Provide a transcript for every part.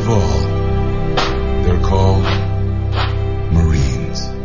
of all, they're called Marines.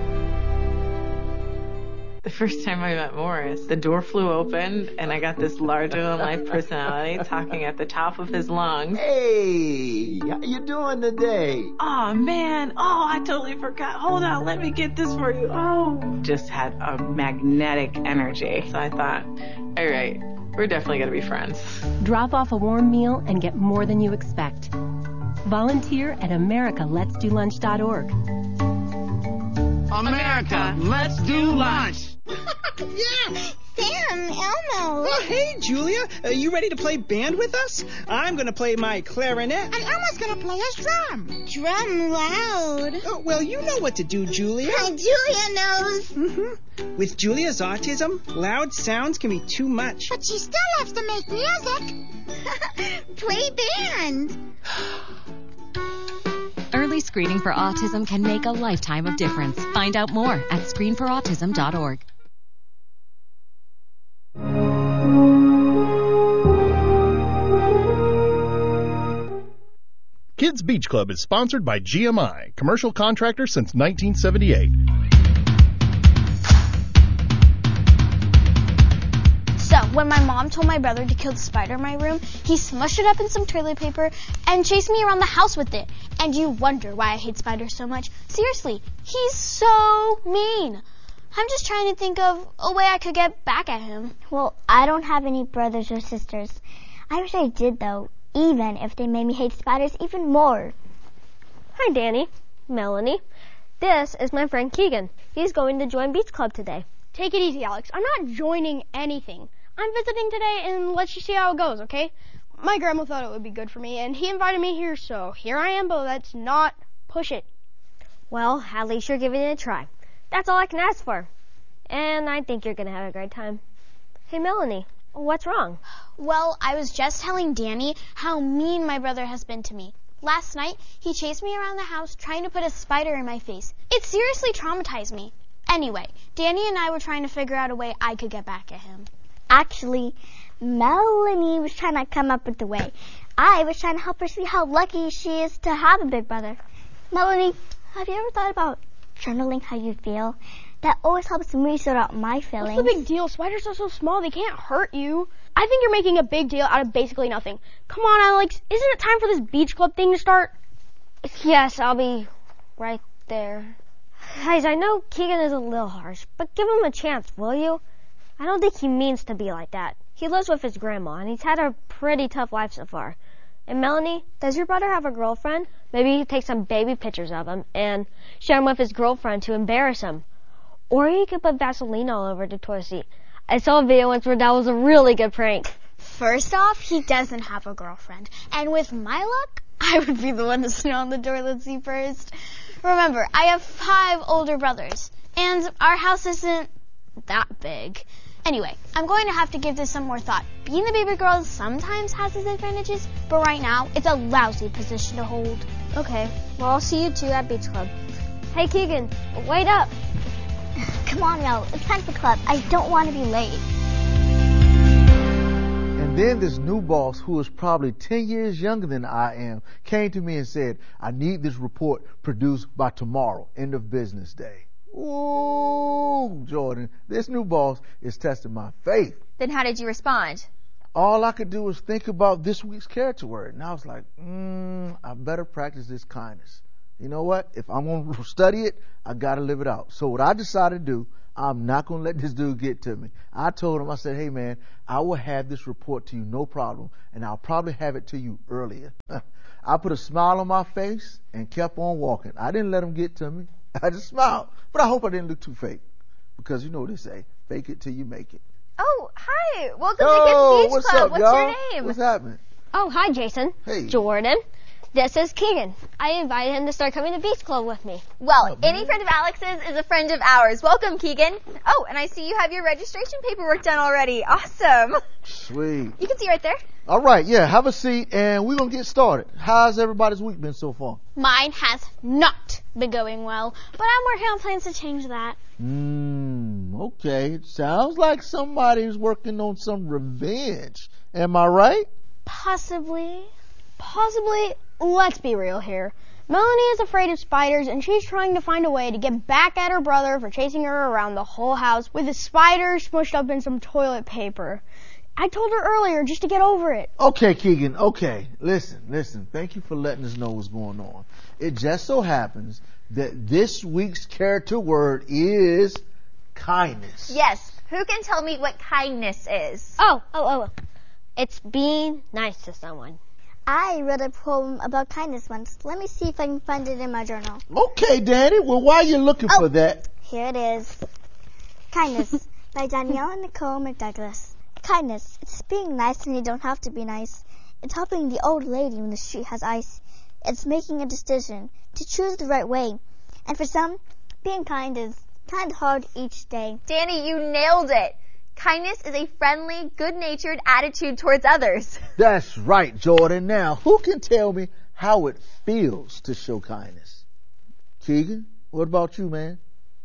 The first time I met Morris, the door flew open and I got this larger-than-life personality talking at the top of his lungs. Hey, how you doing today? Oh, man. Oh, I totally forgot. Hold on, let me get this for you. Oh. Just had a magnetic energy. So I thought, all right, we're definitely going to be friends. Drop off a warm meal and get more than you expect. Volunteer at americaletsdolunch.org. America, let's do lunch. Yeah. Sam, Elmo. Oh, hey, Julia. You ready to play band with us? I'm going to play my clarinet. And Elmo's going to play his drum. Drum loud. Oh, well, you know what to do, Julia. Julia knows. Mm-hmm. With Julia's autism, loud sounds can be too much. But she still loves to make music. Play band. Early screening for autism can make a lifetime of difference. Find out more at screenforautism.org. Kids Beach Club is sponsored by GMI, commercial contractor since 1978. So, when my mom told my brother to kill the spider in my room, he smushed it up in some toilet paper and chased me around the house with it. And you wonder why I hate spiders so much. Seriously, he's so mean. I'm just trying to think of a way I could get back at him. Well, I don't have any brothers or sisters. I wish I did, though, even if they made me hate spiders even more. Hi, Danny. Melanie. This is my friend Keegan. He's going to join Beach Club today. Take it easy, Alex. I'm not joining anything. I'm visiting today, and let's just see how it goes, okay? My grandma thought it would be good for me, and he invited me here, so here I am, but let's not push it. Well, at least you're giving it a try. That's all I can ask for. And I think you're going to have a great time. Hey, Melanie, what's wrong? Well, I was just telling Danny how mean my brother has been to me. Last night, he chased me around the house trying to put a spider in my face. It seriously traumatized me. Anyway, Danny and I were trying to figure out a way I could get back at him. Actually, Melanie was trying to come up with the way. I was trying to help her see how lucky she is to have a big brother. Melanie, have you ever thought about journaling how you feel? That always helps me sort out my feelings. What's the big deal? Spiders are so small, they can't hurt you. I think you're making a big deal out of basically nothing. Come on, Alex. Isn't it time for this beach club thing to start? Yes, I'll be right there. Guys, I know Keegan is a little harsh, but give him a chance, will you? I don't think he means to be like that. He lives with his grandma, and he's had a pretty tough life so far. And Melanie, does your brother have a girlfriend? Maybe you take some baby pictures of him and share him with his girlfriend to embarrass him. Or you could put Vaseline all over the toilet seat. I saw a video once where that was a really good prank. First off, he doesn't have a girlfriend. And with my luck, I would be the one to sit on the toilet seat first. Remember, I have 5 older brothers, and our house isn't that big. Anyway, I'm going to have to give this some more thought. Being the baby girl sometimes has its advantages, but right now, it's a lousy position to hold. Okay, well, I'll see you two at Beach Club. Hey, Keegan, wait up. Come on, Mel. It's time for club. I don't want to be late. And then this new boss, who is probably 10 years younger than I am, came to me and said, I need this report produced by tomorrow, end of business day. Ooh, Jordan, this new boss is testing my faith. Then how did you respond? All I could do was think about this week's character word. And I was like, I better practice this kindness. You know what? If I'm going to study it, I got to live it out. So what I decided to do, I'm not going to let this dude get to me. I told him, I said, hey, man, I will have this report to you, no problem, and I'll probably have it to you earlier. I put a smile on my face and kept on walking. I didn't let him get to me. I just smiled. But I hope I didn't look too fake, because you know what they say, fake it till you make it. Oh, hi. Welcome to Kids Beach what's Club. Up, What's y'all? your name? What's happening? Oh, hi, Jason. Hey. Jordan. This is Keegan. I invited him to start coming to Beach Club with me. Well, any friend of Alex's is a friend of ours. Welcome, Keegan. Oh, and I see you have your registration paperwork done already. Awesome. Sweet. You can see right there. All right, yeah, have a seat, and we're going to get started. How's everybody's week been so far? Mine has not been going well, but I'm working on plans to change that. Okay. It sounds like somebody's working on some revenge. Am I right? Possibly. let's be real here. Melanie is afraid of spiders, and she's trying to find a way to get back at her brother for chasing her around the whole house with a spider smushed up in some toilet paper. I told her earlier just to get over it. Okay, Keegan, okay. Listen. Thank you for letting us know what's going on. It just so happens that this week's character word is kindness. Yes. Who can tell me what kindness is? Oh. It's being nice to someone. I read a poem about kindness once. Let me see if I can find it in my journal. Okay, Danny. Well, while you're looking for that. Here it is. Kindness by Danielle Nicole McDouglas. Kindness. It's being nice when you don't have to be nice. It's helping the old lady when the street has ice. It's making a decision to choose the right way. And for some, being kind is kind of hard each day. Danny, you nailed it. Kindness is a friendly, good-natured attitude towards others. That's right, Jordan. Now, who can tell me how it feels to show kindness? Keegan, what about you, man?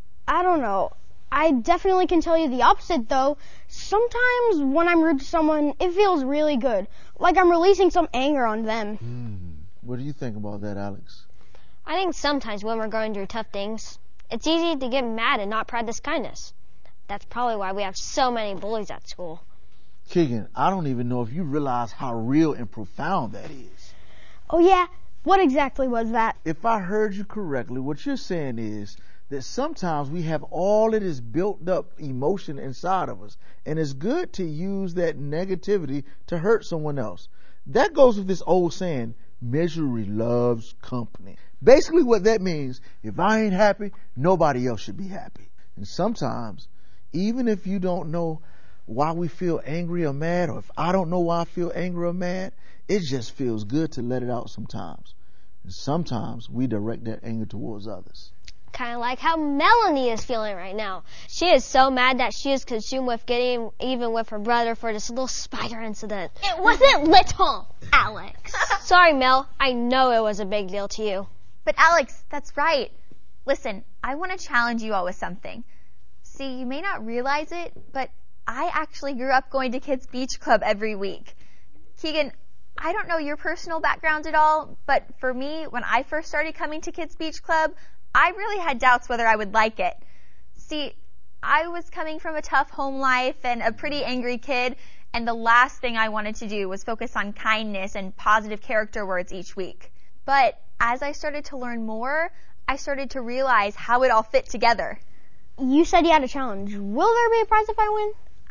I don't know. I definitely can tell you the opposite, though. Sometimes when I'm rude to someone, it feels really good. Like I'm releasing some anger on them. What do you think about that, Alex? I think sometimes when we're going through tough things, it's easy to get mad and not practice kindness. That's probably why we have so many bullies at school. Keegan, I don't even know if you realize how real and profound that is. Oh, yeah? What exactly was that? If I heard you correctly, what you're saying is that sometimes we have all of this built up emotion inside of us, and it's good to use that negativity to hurt someone else. That goes with this old saying, misery loves company. Basically what that means, if I ain't happy, nobody else should be happy. And sometimes, even if you don't know why we feel angry or mad, or if I don't know why I feel angry or mad, it just feels good to let it out sometimes. And sometimes we direct that anger towards others. Kind of like how Melanie is feeling right now. She is so mad that she is consumed with getting even with her brother for this little spider incident. It wasn't little, Alex. Sorry, Mel. I know it was a big deal to you. But Alex, that's right. Listen, I want to challenge you all with something. See, you may not realize it, but I actually grew up going to Kids Beach Club every week. Keegan, I don't know your personal background at all, but for me, when I first started coming to Kids Beach Club, I really had doubts whether I would like it. See, I was coming from a tough home life and a pretty angry kid, and the last thing I wanted to do was focus on kindness and positive character words each week. But as I started to learn more, I started to realize how it all fit together. You said you had a challenge. Will there be a prize if I win?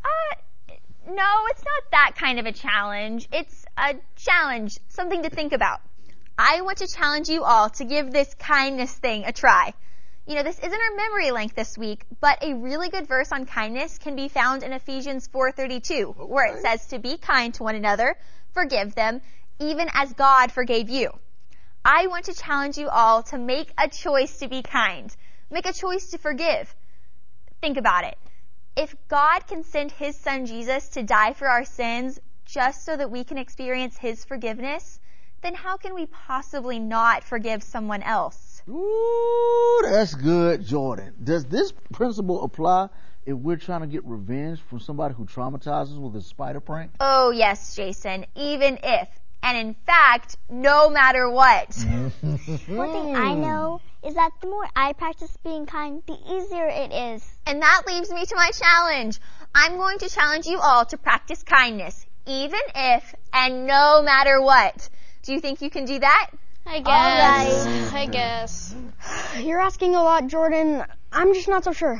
No, it's not that kind of a challenge. It's a challenge, something to think about. I want to challenge you all to give this kindness thing a try. You know, this isn't our memory link this week, but a really good verse on kindness can be found in Ephesians 4:32, where it says to be kind to one another, forgive them, even as God forgave you. I want to challenge you all to make a choice to be kind. Make a choice to forgive. Think about it. If God can send His Son Jesus to die for our sins just so that we can experience His forgiveness, then how can we possibly not forgive someone else? Ooh, that's good, Jordan. Does this principle apply if we're trying to get revenge from somebody who traumatizes with a spider prank? Oh, yes, Jason. Even if. And in fact, no matter what. One thing I know is that the more I practice being kind, the easier it is. And that leads me to my challenge. I'm going to challenge you all to practice kindness, even if and no matter what. Do you think you can do that? I guess. All right. I guess. You're asking a lot, Jordan. I'm just not so sure.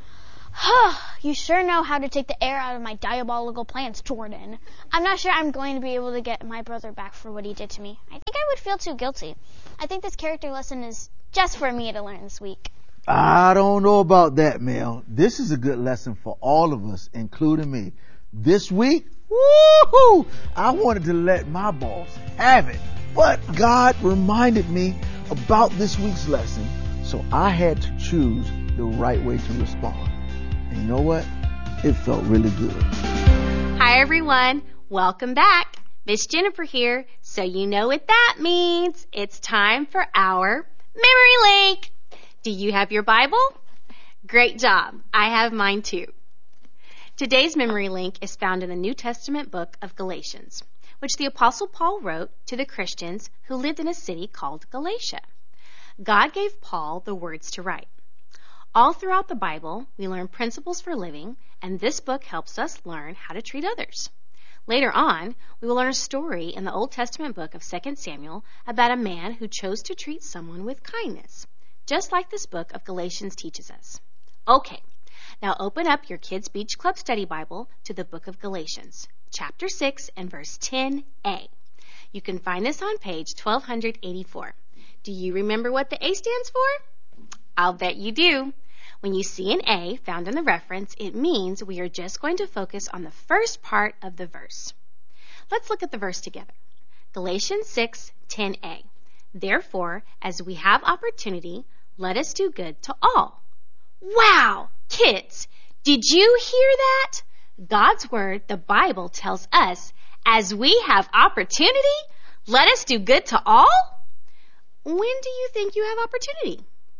You sure know how to take the air out of my diabolical plans, Jordan. I'm not sure I'm going to be able to get my brother back for what he did to me. I think I would feel too guilty. I think this character lesson is just for me to learn this week. I don't know about that, Mel. This is a good lesson for all of us, including me. This week, woohoo! I wanted to let my boss have it, but God reminded me about this week's lesson, so I had to choose the right way to respond. And you know what? It felt really good. Hi, everyone. Welcome back. Miss Jennifer here, so you know what that means. It's time for our Memory Link. Do you have your Bible? Great job. I have mine too. Today's Memory Link is found in the New Testament book of Galatians, which the Apostle Paul wrote to the Christians who lived in a city called Galatia. God gave Paul the words to write. All throughout the Bible, we learn principles for living, and this book helps us learn how to treat others. Later on, we will learn a story in the Old Testament book of 2 Samuel about a man who chose to treat someone with kindness, just like this book of Galatians teaches us. Okay, now open up your Kids Beach Club Study Bible to the book of Galatians, chapter 6 and verse 10a. You can find this on page 1284. Do you remember what the A stands for? I'll bet you do. When you see an A found in the reference, it means we are just going to focus on the first part of the verse. Let's look at the verse together. Galatians 6:10a. Therefore, as we have opportunity, let us do good to all. Wow! Kids, did you hear that? God's Word, the Bible, tells us, as we have opportunity, let us do good to all? When do you think you have opportunity?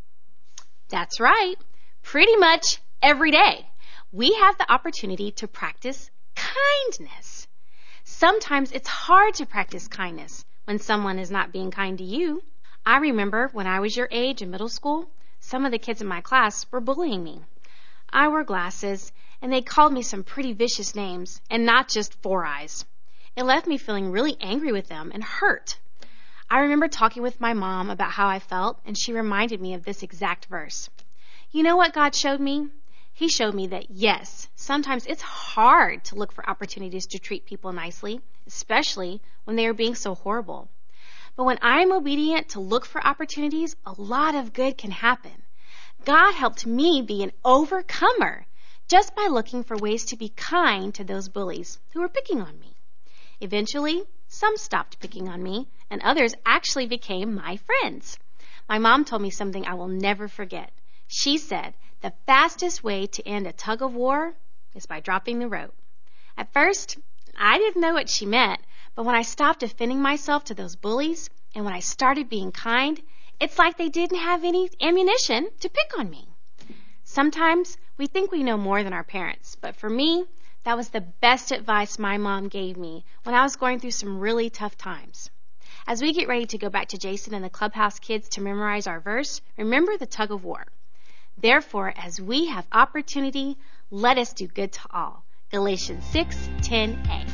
That's right. Pretty much every day. We have the opportunity to practice kindness. Sometimes it's hard to practice kindness when someone is not being kind to you. I remember when I was your age in middle school, some of the kids in my class were bullying me. I wore glasses, and they called me some pretty vicious names, and not just 4 eyes. It left me feeling really angry with them and hurt. I remember talking with my mom about how I felt, and she reminded me of this exact verse. You know what God showed me? He showed me that, yes, sometimes it's hard to look for opportunities to treat people nicely, especially when they are being so horrible. But when I am obedient to look for opportunities, a lot of good can happen. God helped me be an overcomer just by looking for ways to be kind to those bullies who were picking on me. Eventually, some stopped picking on me, and others actually became my friends. My mom told me something I will never forget. She said, the fastest way to end a tug of war is by dropping the rope. At first, I didn't know what she meant, but when I stopped defending myself to those bullies, and when I started being kind, it's like they didn't have any ammunition to pick on me. Sometimes we think we know more than our parents, but for me, that was the best advice my mom gave me when I was going through some really tough times. As we get ready to go back to Jason and the Clubhouse kids to memorize our verse, remember the tug of war. Therefore, as we have opportunity, let us do good to all. Galatians 6:10a.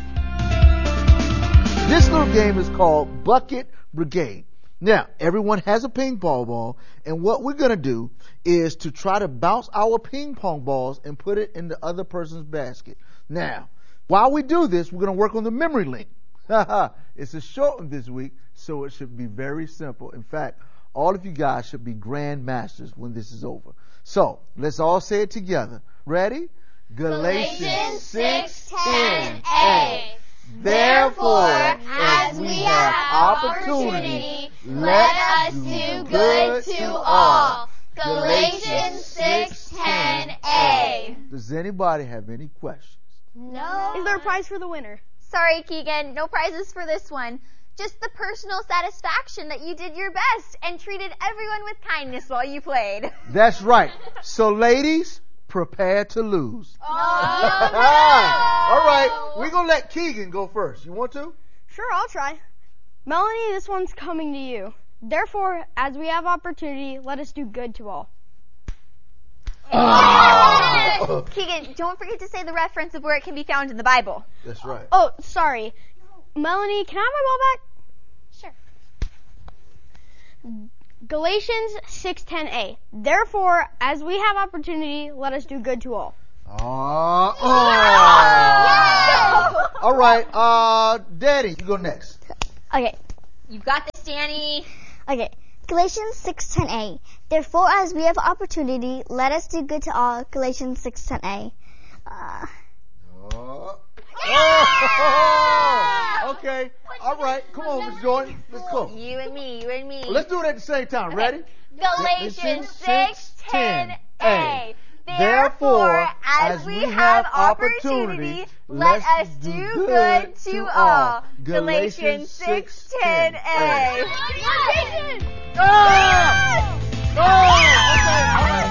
This little game is called Bucket Brigade. Now, everyone has a ping pong ball, and what we're going to do is to try to bounce our ping pong balls and put it in the other person's basket. Now, while we do this, we're going to work on the memory link. It's a short one this week, so it should be very simple. In fact, all of you guys should be grand masters when this is over. So, let's all say it together. Ready? Galatians 6:10a. Therefore, as we have opportunity, let us do good to all. Galatians 6:10a. Does anybody have any questions? No. Is there a prize for the winner? Sorry, Keegan, no prizes for this one. Just the personal satisfaction that you did your best and treated everyone with kindness while you played. That's right. So, ladies, prepare to lose. Oh, no. All right, we're going to let Keegan go first. You want to? Sure, I'll try. Melanie, this one's coming to you. Therefore, as we have opportunity, let us do good to all. Oh. Keegan, don't forget to say the reference of where it can be found in the Bible. That's right. Oh, sorry. Melanie, can I have my ball back? Sure. Galatians 6:10a. Therefore, as we have opportunity, let us do good to all. All right, Daddy, you go next. Okay. You got this, Danny. Okay. Galatians 6:10a. Therefore, as we have opportunity, let us do good to all. Galatians 6:10a. Okay. All right. Come on, Miss Jordan. Let's go. You and me. Let's do it at the same time. Ready? Galatians 6:10a. Therefore, as we have opportunity, let us do good to all. Galatians 6:10a. Yes! Okay. All right.